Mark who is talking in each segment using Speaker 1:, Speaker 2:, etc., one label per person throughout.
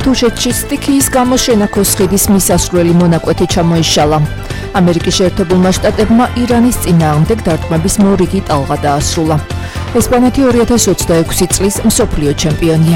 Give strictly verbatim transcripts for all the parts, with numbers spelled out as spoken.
Speaker 1: თუშეთში სტიქიის გამო შენაქოს ხიდის მისასვლელი მონაკვეთი ჩამოიშალა. ამერიკის შეერთებულმა შტატებმა ირანის წინააღმდეგ დარტყმების მორიგი ტალღა დაასრულა. ესპანეთი ორი ათას ოცდაექვსი წლის მსოფლიო ჩემპიონია.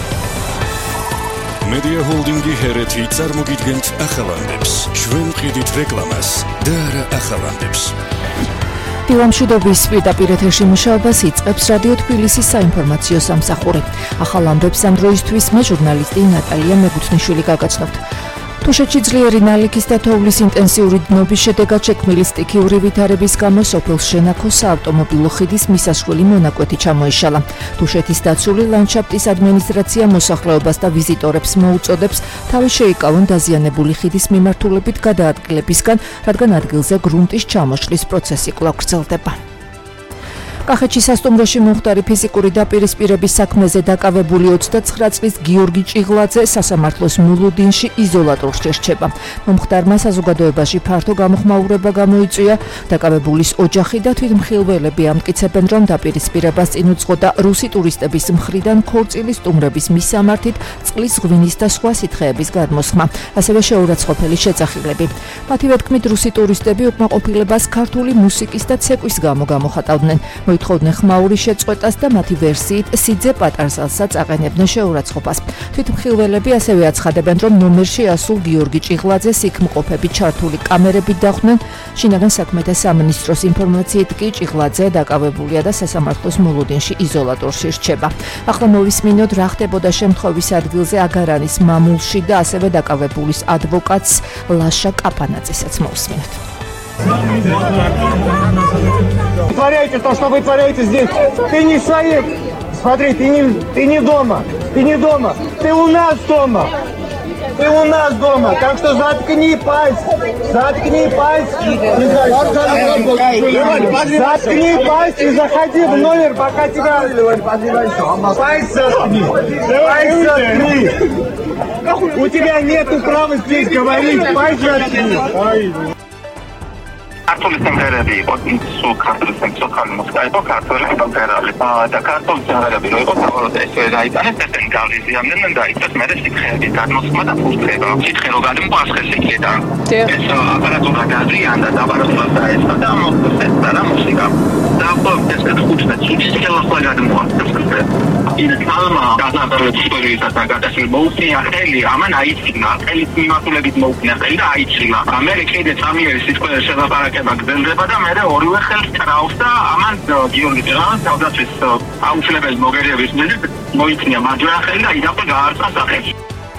Speaker 2: Media Holding-ი ჰერეთი წარმოგიდგენთ ახალანდებს. ჩვენ ყიდით რეკლამას და არა ახალანდებს.
Speaker 1: დილამშვიდობის პირდაპირ ეთერში მუშაობას იწყებს რადიო თბილისის საინფორმაციო სამსახური. ახალანდებს ამ დროისთვის მე ჟურნალისტი ნატალია მეგუთნიშვილი გაგაცნობთ. თუშეთში ძლიერი ნალექის და თოვლის ინტენსიური დნობის შედეგად შექმნილი სტიქიური ვითარების გამო სოფელ შენაქოს საავტომობილო ხიდის მისასვლელი მონაკვეთი ჩამოიშალა. თუშეთის დაცული ლანდშაფტის ადმინისტრაცია მოსახლეობას და ვიზიტორებს მოუწოდებს თავი შეიკავონ დაზიანებული ხიდის მიმართულებით გადაადგილებისგან, რადგან ადგილზე გრუნტის ჩამოშლის პროცესი კვლავ გრძელდება. კახეთში სასტუმროში მომხდარი ფიზიკური დაპირისპირების საქმეზე დაკავებული ოცდაცხრა წლის გიორგი ჭიღლაძე სასამართლოს მულუდინში იზოლატორში რჩება. მომხდარმა საზოგადოებაში ფართო გამოხმაურება გამოიწვია. დაკავებულის ოჯახი და თვითმხილველები ამტკიცებენ, რომ დაპირისპირებას წინ უძღოდა რუსი ტურისტების მხრიდან ქორწილის სტუმრების მისამართით წყლის ღვინის და სხვა სითხეების გადმოსხმა, ასევე შეურაცხყოფელი შეძახილები. მათივე თქმით, რუსი ტურისტები უკმაყოფილებას ქართული მუსიკის და ცეკვის გამო გამოხატავდნენ. მოითხოვდნენ ხმაურის შეწყვეტას და მათი ვერსიით სიძე პატარსალსაც აყენებდნენ შეურაცხყოფას. თვითმხილველები ასევე აცხადებენ, რომ ნომერში ასულ გიორგი ჭიღლაძეს იქ მყოფები ჩართული კამერებით დახვდნენ. შინაგან საქმეთა სამინისტროს ინფორმაციით კი ჭიღლაძე დაკავებულია და სასამართლოს მულუდინში იზოლატორში რჩება. ახლა მოვისმინოთ, რა ხდებოდა შემთხვევის ადგილზე აგარანის მამულში და ასევე дакавებულის ადვოკატს ლაშა კაპანაძესაც მოვისმინოთ.
Speaker 3: Творяйте то, что вы творяете здесь. Ты не своим. Смотри, ты не, ты не дома. Ты не дома. Ты у нас дома. Ты у нас дома. Так что заткни пасть. Заткни пасть. Заткни пасть и заходи в номер, пока тебя... Пасть заткни. Пасть заткни. У тебя нету права здесь говорить. Пасть заткни.
Speaker 4: ქართული სიმღერები იყო სულ ქართული სიმღერები მოსკაიბო ქართული სიმღერები და ქართული სიმღერები რო იყო საბოლოოდ ესე დაიტანეს ესენი გავიზიამდნენ და იქაც მე სითხეების გადმოსხმა და ფურთხება სითხე რო გადმოასხეს იქიდან ეს აპარატურა გააზრიანდა და აპარატურა დაესხა და მოხდეს და მუსიკა და ეს კითხულზე ცუდის ხელახლა გადმოასხეს ის კალმა გადააბარებს ისტორიისას და გადასულ მოუწია ხელი ამან აიცინა ხელის მიმართულებით მოუწია ხელი და აიცინა ამერიკიდან სამიერი სიტყვაზე შელაპარაკება გრძელდება და მე ორივე ხელს ტრავს და ამან გიორგი ჭიღლაძეს თავდაცვის აუცილებელი მოგერიების მიზნით მოიწია მარჯვენა ხელი და იდაბა გაარწა სახეში.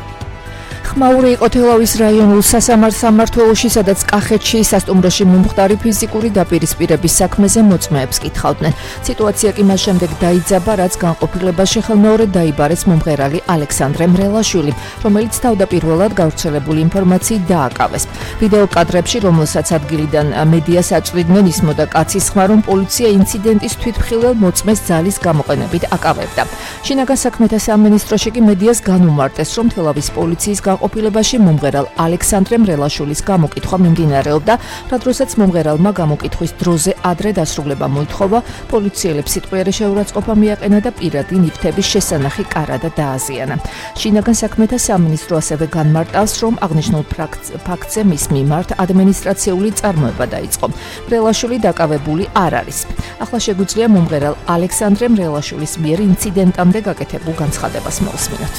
Speaker 1: ხმაური იყო თელავის რაიონულ სასამართლოში, სადაც კახეთში სასტუმროში მომხდარი ფიზიკური დაპირისპირების საქმეზე მოწმეებს კითხავდნენ. სიტუაცია კი მას შემდეგ დაიძაბა, რაც განყოფილებაში ხელმეორედ დაიბარეს მომღერალი ალექსანდრე მრელაშვილი, რომელიც თავდაპირველად გავრცელებული ინფორმაციით დააკავეს. ვიდეო კადრებში, რომელსაც ადგილიდან მედიას აწვდიდნენ, ისმოდა კაცის ხმა, რომ პოლიცია ინციდენტის თვითმხილველ მოწმეს ძალის გამოყენებით აკავებდა. შინაგან საქმეთა სამინისტროში კი მედიას განუმარტეს, რომ თელავის პოლიციის ყოფილებაში მომღერალ ალექსანდრე მრელაშვილის გამოკითხვა მიმდინარეობდა, რა დროსაც მომღერალმა გამოკითხვის დროზე ადრე დასრულება მოითხოვა, პოლიციელებს სიტყვიერი შეურაცხყოფა მიაყენა და პირადი ნივთების შესანახი კარადა დააზიანა. შინაგან საქმეთა სამინისტრო ასევე განმარტავს, რომ აღნიშნულ ფაქტზე მის მიმართ ადმინისტრაციული წარმოება დაიწყო. მრელაშვილი დაკავებული არ არის. ახლა შეგვიძლია მომღერალ ალექსანდრე მრელაშვილის მიერ ინციდენტამდე გაკეთებულ განცხადებას მოვისმინოთ.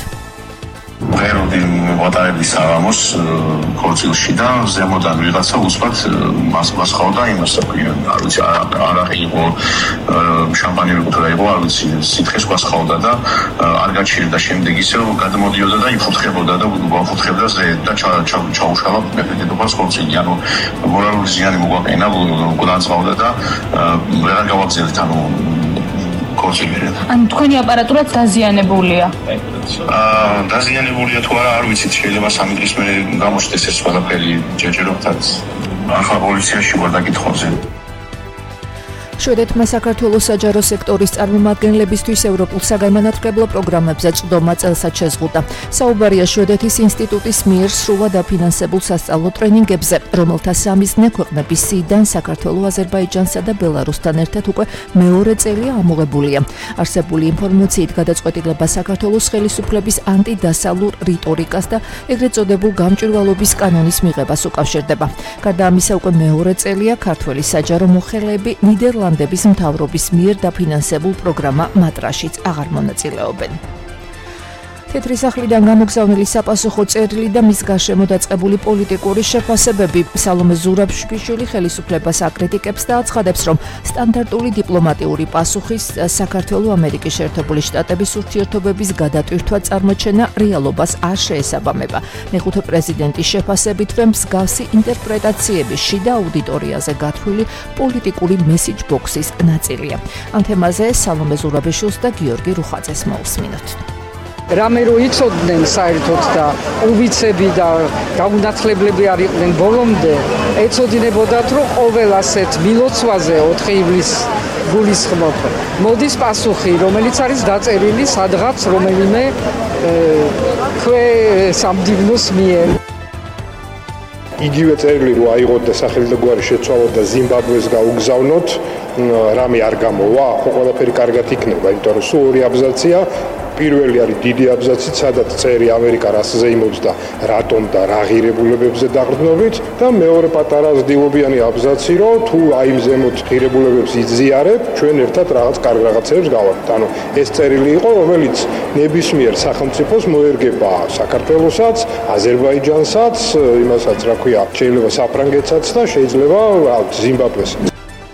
Speaker 5: ღეროდი ვატარებდი საღამოს ქორწილში და ზემოდან ვიღაცა უსვათ მას მასხავდა იმას საქმე არ ვიცი არაღი იყო შამპანი ვიკუთრა იყო არ ვიცი სითხეს გასხავდა და არ გაჩერდა შემდეგ ისე გადმოდიოდა და იფუთხებოდა და ვაფუთხებდა ზე და ჩაუშალა მეფეთობას ქორწილი ანუ მორალური ზიანი მოგვაყენა გულანძღავდა და ვეღარ გავაგზავნეთ ანუ
Speaker 6: ანუ თქვენი აპარატურაც დაზიანებულია.
Speaker 5: აა დაზიანებულია თუ არა არ ვიცით შეიძლება სამი დღის მერე გამოჩნდეს ეს ყველაფერი ჯერჯერობთაც ახლა პოლიციაში ვარ დაკითხვაზე.
Speaker 1: შვედეთმა საქართველოს საჯარო სექტორის წარმომადგენლებისთვის ევროპულ საგანმანათლებლო პროგრამებზე წვდომა წელსაც შეზღუდა. საუბარია შვედეთის ინსტიტუტის მიერ სრულად დაფინანსებულ სასწავლო ტრენინგებზე, რომელთა სამიზნე ქვეყნების სიიდან საქართველოს, აზერბაიჯანსა და ბელარუსთან ერთად უკვე მეორე წელია ამოღებულია. არსებული ინფორმაციით გადაწყვეტილება საქართველოს ხელისუფლების ანტიდასალურ რიტორიკას და ეგრეთ წოდებულ გამჭვირვალობის კანონის მიღებას უკავშირდება. გარდა ამისა, უკვე მეორე წელია ქართველი საჯარო მოხელეები ნიდერლანდების მთავრობის მიერ დაფინანსებულ პროგრამა მატრაშიც აღარ მონაწილეობენ. თეთრი სახლიდან გამოგზავნილი საპასუხო წერილი და მის გარშემო დაწყებული პოლიტიკური შეფასებები. სალომე ზურაბშვილი ხელისუფლებას აკრიტიკებს და აცხადებს, რომ სტანდარტული დიპლომატიური პასუხის საქართველოს ამერიკის შეერთებული შტატების ურთიერთობების გადატვირთვა წარმოჩენა რეალობას არ შეესაბამება. მეხუთე პრეზიდენტის შეფასებით, მსგავსი ინტერპრეტაციები შიდა აუდიტორიაზე გათვლილი პოლიტიკური მესიჯ ბოქსის ნაწილია. ამ თემაზე სალომე ზურაბიშვილს და გიორგი რუხაძეს მოусმინოთ.
Speaker 7: რამე რო იცოდნენ საერთოდ და უბიცები და გაუნათლებლები არ იყვნენ ბოლომდე, ეცოდინებოდათ, რომ ყოველ ასეთ მილოცვაზე ოთხი ივლისს გულისხმობ. მოდის პასუხი, რომელიც არის დაწერილი სადღაც რომელიმე ქვე სამდივნოს მიერ.
Speaker 8: იგივე წერილი რო აიღოთ და სახელმწიფო შეცვალოთ და ზიმბაბვეს გაუგზავნოთ, რამე არ გამოვა, ხო ყველაფერი კარგად იქნება, იმიტომ რომ სულ ორი აბზაცია. პირველი არის დიდი აბზაცი, სადაც წერი ამერიკა რას ზეიმობს და რატომ და რა ღირებულებებზე დაყრდნობით და მეორე პატარა ზრდილობიანი აბზაცი, რომ თუ აი იმ ზემოთ ღირებულებებს იზიარებ, ჩვენ ერთად რაღაც კარგ რაღაცებს გავაკეთებთ. ანუ ეს წერილი იყო, რომელიც ნებისმიერ სახელმწიფოს მოერგება საქართველოსაც, აზერბაიჯანსაც, იმასაც რა ქვია, შეიძლება საფრანგეთსაც და შეიძლება ზიმბაბვესაც.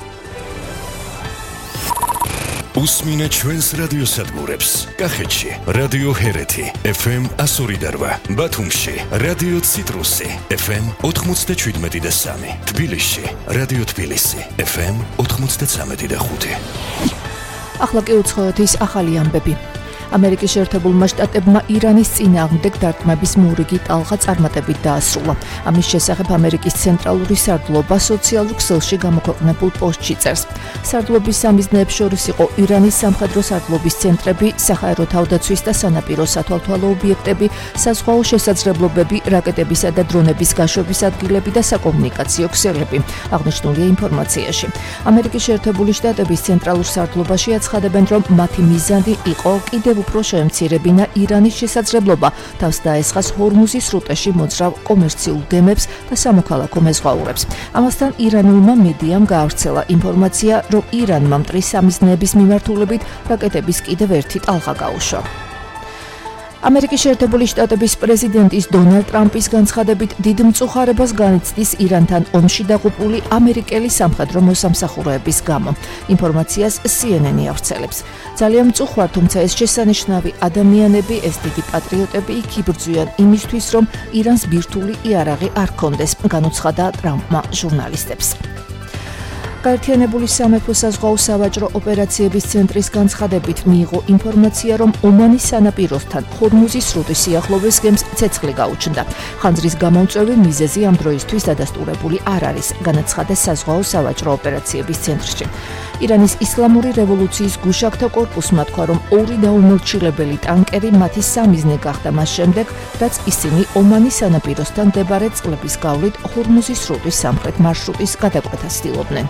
Speaker 2: უსმინე ჩვენს რადიოსადგურებს. კახეთში რადიო ჰერეთი ეფ ემ εκατო ორი და რვა, ბათუმში რადიო ციტრუსი ეფ ემ ოთხმოცდაშვიდმეტი და სამი, თბილისში რადიო თბილისი ეფ ემ ოთხმოცდაცამეტი და ხუთი.
Speaker 1: ახლა კი უცხოეთის ახალი ამბები. ამერიკის შეერთებულმა შტატებმა ირანის წინააღმდეგ დარტყმების მორიგი ტალღა წარმატებით დაასრულა. ამის შესახებ ამერიკის ცენტრალური სარდლობა სოციალურ ქსელში გამოქვეყნებულ პოსტში წერს. სარდლობის სამიზნეებს შორის იყო ირანის სამხედრო სარდლობის ცენტრები, საჰაერო თავდაცვის და სანაპირო სათვალთვალო ობიექტები, საზღვაო შესაძლებლობები, რაკეტებისა და დრონების გაშვების ადგილები და საკომუნიკაციო ქსელები. აღნიშნულია ინფორმაციაში. ამერიკის შეერთებული შტატების ცენტრალურ სარდლობაში აცხადებენ, რომ მათი მიზანი იყო კიდევ უფრო შეემცირებინა ირანის შესაძლებლობა თავს დაესხას ჰორმუზის სრუტეში მოძრავ კომერციულ გემებს და სამოქალაქო მეზღვაურებს. ამასთან ირანულმა მედიამ გაავრცელა ინფორმაცია, რომ ირანმა მტრის სამიზნეების მიმართულებით რაკეტების კიდევ ერთი ტალღა გაუშვა. ამერიკის შეერთებული შტატების პრეზიდენტის დონალდ ტრამპის განცხადებით დიდ მწუხარებას განიცდის ირანთან ომში დაღუპული ამერიკელი სამხედრო მოსამსახურეების გამო. ინფორმაციას სი ენ ენი ავრცელებს. ძალიან მწუხვარ, თუმცა ეს შესანიშნავი ადამიანები, ეს დიდი პატრიოტები იქ იბრძვიან იმისთვის, რომ ირანს ბირთვული იარაღი არ ჰქონდეს, განუცხადა ტრამპმა ჟურნალისტებს. გაერთიანებული სამეფო საზღვაო სავაჭრო ოპერაციების ცენტრის განცხადებით მიიღო ინფორმაცია, რომ ომანის სანაპიროსთან ჰორმუზის სრუტის სიახლოვეს გემს ცეცხლი გაუჩნდა. ხანძრის გამომწვევი მიზეზი ამ დროისთვის დადასტურებული არ არის, განაცხადა საზღვაო სავაჭრო ოპერაციების ცენტრში. ირანის ისლამური რევოლუციის გუშაგთა კორპუსმა თქვა, რომ ორი დაუმორჩილებელი ტანკერი მათი სამიზნე გახდა მას შემდეგ, რაც ისინი ომანის სანაპიროსთან მდებარე წყლების გავლით ჰორმუზის სრუტის სამხრეთ მარშრუტის გადაკვეთას ცდილობდნენ.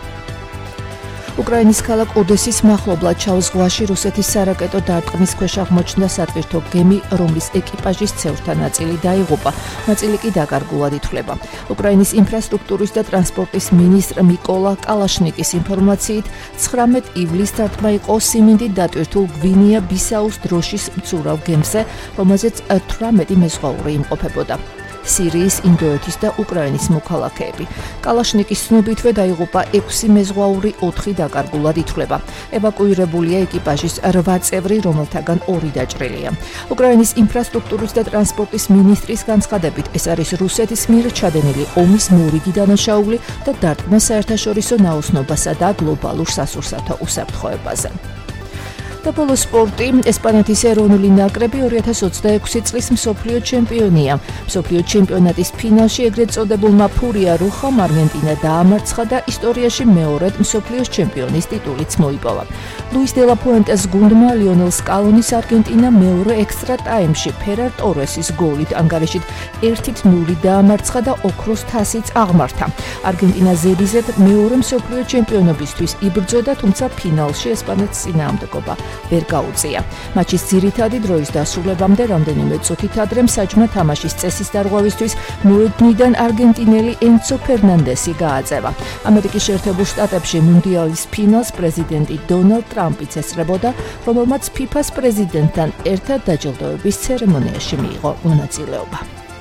Speaker 1: უკრაინის ქალაქ ოდესის მახლობლად ჩაუ ზღვაში რუსეთის სარაკეტო დარტყმის ქვეშ აღმოჩნდა სატვირთო გემი, რომლის ეკიპაჟის წევრთა ნაწილი დაიღუპა, ნაწილი კი დაკარგულად ითვლება. უკრაინის ინფრასტრუქტურის და ტრანსპორტის მინისტრ მიკოლა კალაშნიკის ინფორმაციით, ცხრამეტ ივლისს დარტყმა იყო სიმინდით დატვირთულ გვინეა ბისაუს დროშის მცურავ გემზე, რომელზეც თვრამეტი მეზღვაური იმყოფებოდა. სირიის, ინდოეთის და უკრაინის მოქალაქეები. კალაშნიკის ცნობითვე დაიღუპა ექვსი მეზღვაური, ოთხი დაკარგულად ითვლება. ევაკუირებულია ეკიპაჟის რვა წევრი, რომელთაგან ორი დაჭრილია. უკრაინის ინფრასტრუქტურის და ტრანსპორტის მინისტრის განცხადებით, ეს არის რუსეთის მიერ ჩადენილი ომის მორიგი დანაშაული და დარტყმა საერთაშორისო ნაოსნობასა და გლობალურ სასურსათო უსაფრთხოებაზე. და ბოლო სპორტი, ესპანეთის ეროვნული ნაკრები ორი ათას ოცდაექვსი წლის მსოფლიო ჩემპიონია. მსოფლიო ჩემპიონატის ფინალში ეგრეთ წოდებულმა ფურია რუხამ არგენტინა დაამარცხა და ისტორიაში მეორედ მსოფლიოს ჩემპიონის ტიტულიც მოიპოვა. ლუის დე ლა ფუენტეს გუნდმა ლიონელ სკალონის არგენტინა მეორე ექსტრა ტაიმში ფერარ ტორესის გოლით ანგარიშით ერთი ნული დაამარცხა და ოქროს თასიც აღმართა. არგენტინა ზედიზედ მეორე მსოფლიო ჩემპიონობისთვის იბრძოდა, თუმცა ფინალში ესპანეთს წინააღმდეგობა ვერ გაუწია. მატჩის ძირითადი დროის დასრულებამდე რამდენიმე წუთით ადრე მსაჯმა თამაშის წესის დარღვევისთვის მოედნიდან არგენტინელი ენცო ფერნანდესი გააძევა. ამერიკის შეერთებულ შტატებში მუნდიალის ფინალს პრეზიდენტი დონალდ ტრამპიც ესწრებოდა, რომელმაც ფიფას პრეზიდენტთან ერთად დაჯილდოების ცერემონიაში მიიღო მონაწილეობა.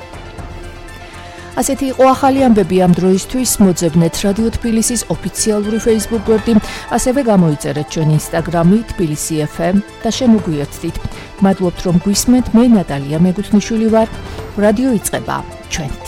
Speaker 1: ასეთი იყო ახალი ამბები ამ დროისთვის. მოძებნეთ რადიო თბილისის ოფიციალური Facebook გვერდი, ასევე გამოიწერეთ ჩვენ Instagram-ი თბილისი ეფ ემ და შემოგვიერთდით. მადლობთ რომ გვისმენთ. მე ნატალია მეგუთნიშვილი ვარ. რადიო იწყება ჩვენ.